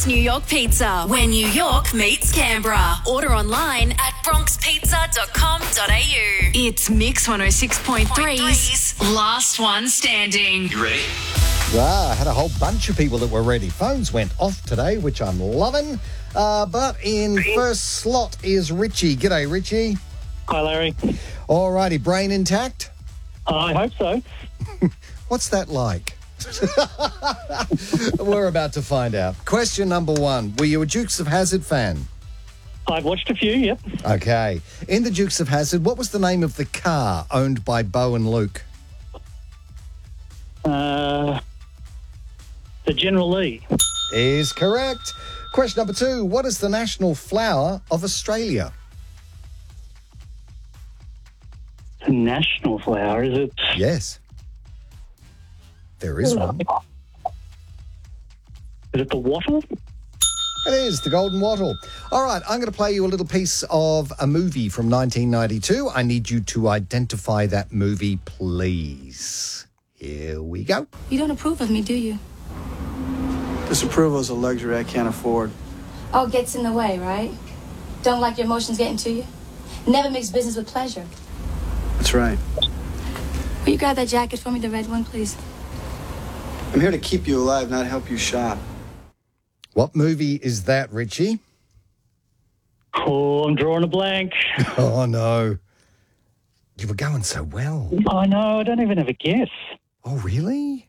Bronx, New York Pizza, where New York meets Canberra. Order online at bronxpizza.com.au. It's Mix 106.3's Last One Standing. You ready? I had a whole bunch of people that were ready. Phones went off today, which I'm loving. But in first slot is Richie. G'day, Richie. Hi, Larry. All righty, brain intact? I hope so. What's that like? We're about to find out. Question number one. Were you a Dukes of Hazzard fan? I've watched a few, yep. Okay. In the Dukes of Hazzard, what was the name of the car owned by Bo and Luke? The General Lee. Is correct. Question number two. What is the national flower of Australia? The national flower, is it? Yes. There is one. Is it the wattle? It is, the golden wattle. All right, I'm going to play you a little piece of a movie from 1992. I need you to identify that movie, please. Here we go. You don't approve of me, do you? Disapproval is a luxury I can't afford. Oh, gets in the way, right? Don't like your emotions getting to you? Never mix business with pleasure. That's right. Will you grab that jacket for me, the red one, please? I'm here to keep you alive, not help you shop. What movie is that, Richie? Oh, I'm drawing a blank. Oh, no. You were going so well. I know, I don't even have a guess. Oh, really?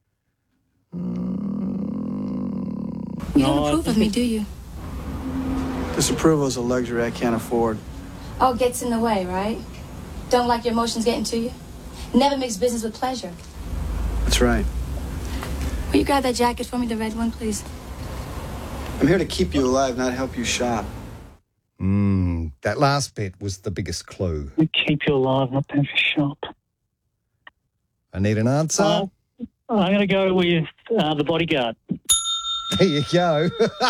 You don't approve of me, do you? Disapproval is a luxury I can't afford. Oh, gets in the way, right? Don't like your emotions getting to you? Never mix business with pleasure. That's right. Will you grab that jacket for me, the red one, please? I'm here to keep you alive, not help you shop. That last bit was the biggest clue. Keep you alive, not pay for shop. I need an answer. I'm going to go with The Bodyguard. There you go.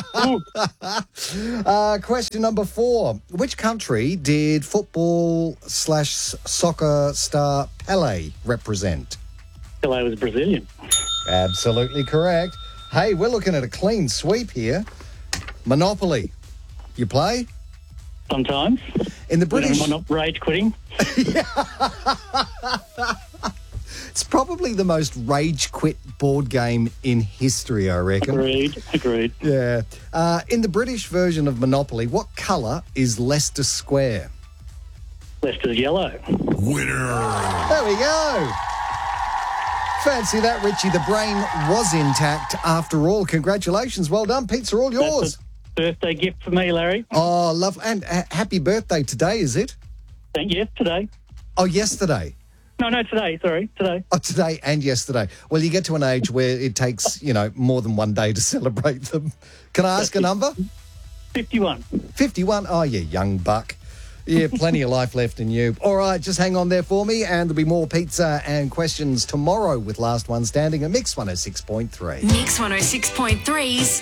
Question number 4. Which country did football/soccer star Pelé represent? Pelé was Brazilian. Absolutely correct. Hey, we're looking at a clean sweep here. Monopoly. You play? Sometimes. In the British... I'm not rage quitting. It's probably the most rage quit board game in history, I reckon. Agreed. Yeah. In the British version of Monopoly, what colour is Leicester Square? Leicester's yellow. Winner. There we go. Fancy that, Richie. The brain was intact after all. Congratulations. Well done. Pizza all yours. That's a birthday gift for me, Larry. Oh, love. And happy birthday today, is it? Thank you. Today. Oh, yesterday. No, today. Sorry, today. Oh, today and yesterday. Well, you get to an age where it takes, more than one day to celebrate them. Can I ask a number? 51. 51? Oh, you young buck. Yeah, plenty of life left in you. All right, just hang on there for me, and there'll be more pizza and questions tomorrow with Last One Standing at Mix 106.3. Mix 106.3's